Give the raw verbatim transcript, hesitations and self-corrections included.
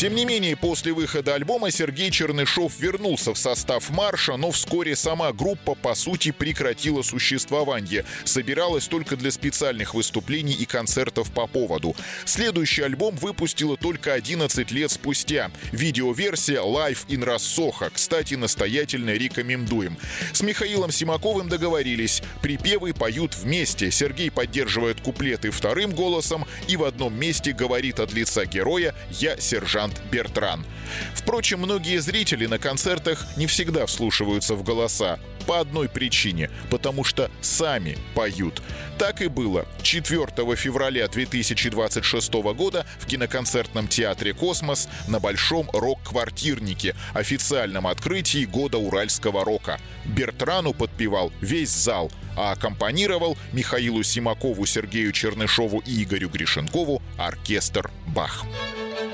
Тем не менее, после выхода альбома Сергей Чернышов вернулся в состав «Марша», но вскоре сама группа, по сути, прекратила существование. Собиралась только для специальных выступлений и концертов по поводу. Следующий альбом выпустила только одиннадцать лет спустя. Видеоверсия «Live in Рассохо». Кстати, настоятельно рекомендуем. С Михаилом Симаковым договорились. Припевы поют вместе. Сергей поддерживает куплеты вторым голосом и в одном месте говорит от лица героя «Я сержант Бертран». Впрочем, многие зрители на концертах не всегда вслушиваются в голоса. По одной причине – потому что сами поют. Так и было. четвёртого февраля две тысячи двадцать шестого года в киноконцертном театре «Космос» на Большом рок-квартирнике, официальном открытии года уральского рока. Бертрану подпевал весь зал, а аккомпанировал Михаилу Симакову, Сергею Чернышову и Игорю Гришенкову оркестр «Бах».